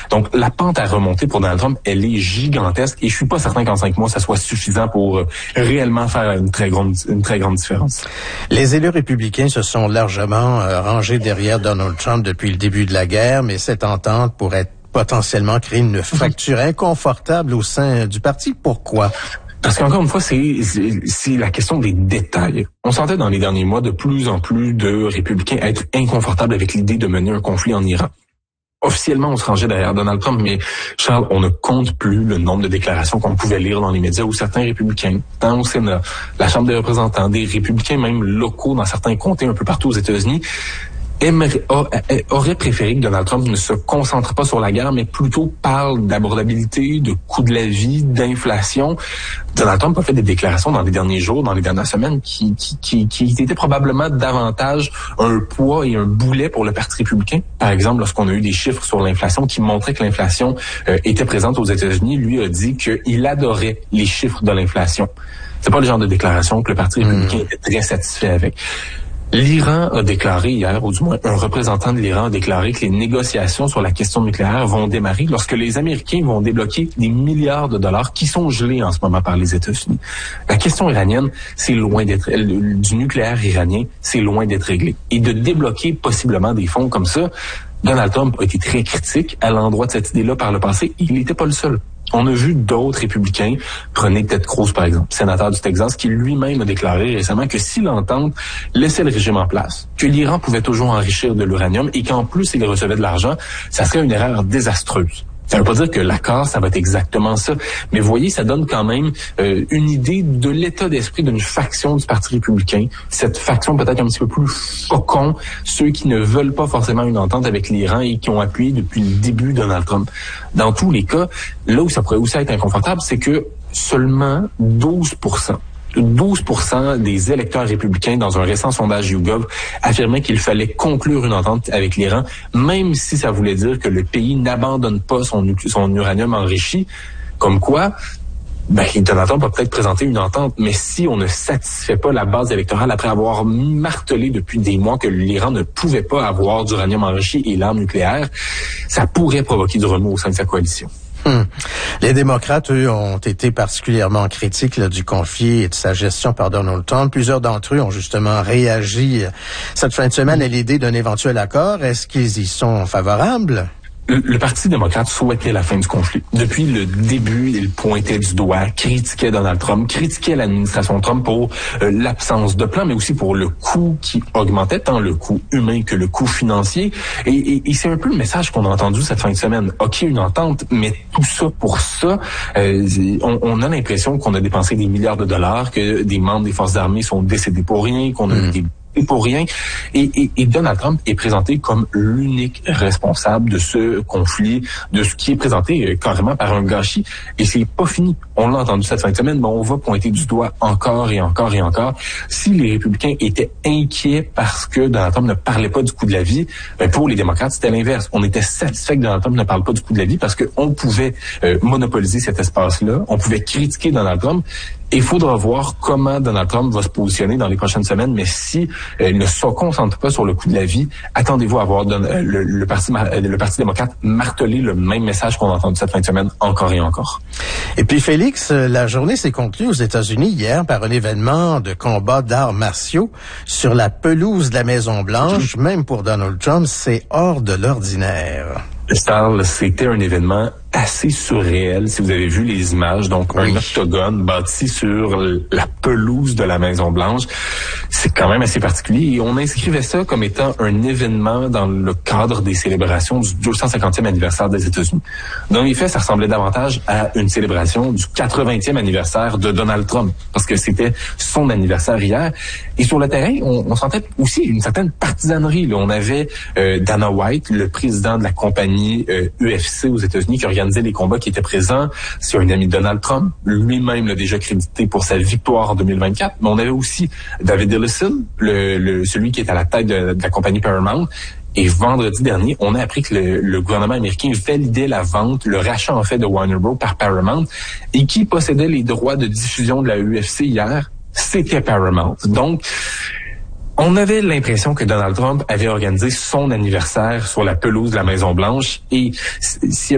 Donc, la pente à remonter pour Donald Trump, elle est gigantesque et je suis pas certain qu'en 5 mois, ça soit suffisant pour réellement faire une très grande différence. Les élus républicains se sont largement rangés derrière Donald Trump depuis le début de la guerre, mais cette entente pourrait potentiellement créer une fracture inconfortable au sein du parti. Pourquoi? Parce qu'encore une fois, c'est la question des détails. On sentait dans les derniers mois de plus en plus de républicains être inconfortables avec l'idée de mener un conflit en Iran. Officiellement, on se rangeait derrière Donald Trump, mais Charles, on ne compte plus le nombre de déclarations qu'on pouvait lire dans les médias où certains républicains, tant au Sénat, la Chambre des représentants, des républicains même locaux dans certains comtés un peu partout aux États-Unis, aurait préféré que Donald Trump ne se concentre pas sur la guerre, mais plutôt parle d'abordabilité, de coût de la vie, d'inflation. Donald Trump a fait des déclarations dans les derniers jours, dans les dernières semaines, qui étaient probablement davantage un poids et un boulet pour le Parti républicain. Par exemple, lorsqu'on a eu des chiffres sur l'inflation qui montraient que l'inflation était présente aux États-Unis, lui a dit qu'il adorait les chiffres de l'inflation. C'est pas le genre de déclaration que le Parti républicain était très satisfait avec. L'Iran a déclaré hier, ou du moins un représentant de l'Iran a déclaré que les négociations sur la question nucléaire vont démarrer lorsque les Américains vont débloquer des milliards de dollars qui sont gelés en ce moment par les États-Unis. La question iranienne, c'est loin d'être, du nucléaire iranien, c'est loin d'être réglé. Et de débloquer possiblement des fonds comme ça, Donald Trump a été très critique à l'endroit de cette idée-là par le passé. Il n'était pas le seul. On a vu d'autres républicains, prenez Ted Cruz par exemple, sénateur du Texas, qui lui-même a déclaré récemment que si l'entente laissait le régime en place, que l'Iran pouvait toujours enrichir de l'uranium et qu'en plus il recevait de l'argent, ça serait une erreur désastreuse. Ça veut pas dire que l'accord, ça va être exactement ça. Mais voyez, ça donne quand même une idée de l'état d'esprit d'une faction du Parti républicain. Cette faction peut-être un petit peu plus faucon, ceux qui ne veulent pas forcément une entente avec l'Iran et qui ont appuyé depuis le début Donald Trump. Dans tous les cas, là où ça pourrait aussi être inconfortable, c'est que seulement 12% des électeurs républicains dans un récent sondage YouGov affirmaient qu'il fallait conclure une entente avec l'Iran, même si ça voulait dire que le pays n'abandonne pas son uranium enrichi. Comme quoi, Donald Trump va peut-être présenter une entente, mais si on ne satisfait pas la base électorale après avoir martelé depuis des mois que l'Iran ne pouvait pas avoir d'uranium enrichi et l'arme nucléaire, ça pourrait provoquer du remous au sein de sa coalition. Les démocrates, eux, ont été particulièrement critiques du conflit et de sa gestion par Donald Trump. Plusieurs d'entre eux ont justement réagi cette fin de semaine à l'idée d'un éventuel accord. Est-ce qu'ils y sont favorables? Le Parti démocrate souhaitait la fin du conflit. Depuis le début, il pointait du doigt, critiquait Donald Trump, critiquait l'administration Trump pour l'absence de plan, mais aussi pour le coût qui augmentait, tant le coût humain que le coût financier. Et c'est un peu le message qu'on a entendu cette fin de semaine. OK, une entente, mais tout ça pour ça, on a l'impression qu'on a dépensé des milliards de dollars, que des membres des forces armées sont décédés pour rien, qu'on a eu des pour rien. Et Donald Trump est présenté comme l'unique responsable de ce conflit, de ce qui est présenté carrément par un gâchis. Et c'est pas fini. On l'a entendu cette fin de semaine, mais on va pointer du doigt encore et encore et encore. Si les républicains étaient inquiets parce que Donald Trump ne parlait pas du coût de la vie, pour les démocrates, c'était l'inverse. On était satisfait que Donald Trump ne parle pas du coût de la vie parce qu'on pouvait monopoliser cet espace-là. On pouvait critiquer Donald Trump. Il faudra voir comment Donald Trump va se positionner dans les prochaines semaines, mais si il ne se concentre pas sur le coût de la vie, attendez-vous à voir le Parti démocrate marteler le même message qu'on a entendu cette fin de semaine encore et encore. Et puis Félix, la journée s'est conclue aux États-Unis hier par un événement de combat d'arts martiaux sur la pelouse de la Maison-Blanche. Même pour Donald Trump, c'est hors de l'ordinaire. Charles, c'était un événement assez surréel, si vous avez vu les images. Donc, un octogone bâti sur la pelouse de la Maison-Blanche. C'est quand même assez particulier. Et on inscrivait ça comme étant un événement dans le cadre des célébrations du 250e anniversaire des États-Unis. Dans les faits, ça ressemblait davantage à une célébration du 80e anniversaire de Donald Trump, parce que c'était son anniversaire hier. Et sur le terrain, on sentait aussi une certaine partisanerie. Là. On avait Dana White, le président de la compagnie UFC aux États-Unis, qui organisait les combats, qui était présent. C'est un ami de Donald Trump. Lui-même l'a déjà crédité pour sa victoire en 2024. Mais on avait aussi David Ellison, celui qui est à la tête de la compagnie Paramount. Et vendredi dernier, on a appris que le gouvernement américain validait la vente, le rachat en fait de Warner Bros. Par Paramount, et qui possédait les droits de diffusion de la UFC hier, c'était Paramount. Donc, on avait l'impression que Donald Trump avait organisé son anniversaire sur la pelouse de la Maison-Blanche, et s'il